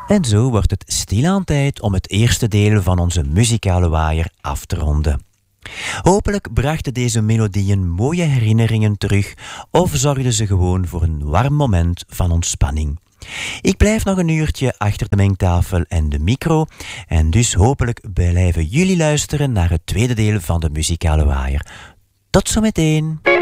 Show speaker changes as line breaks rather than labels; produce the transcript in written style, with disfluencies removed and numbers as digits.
En zo wordt het stilaan tijd om het eerste deel van onze muzikale waaier af te ronden. Hopelijk brachten deze melodieën mooie herinneringen terug of zorgden ze gewoon voor een warm moment van ontspanning. Ik blijf nog een uurtje achter de mengtafel en de micro en dus hopelijk blijven jullie luisteren naar het tweede deel van de muzikale waaier. Tot zometeen!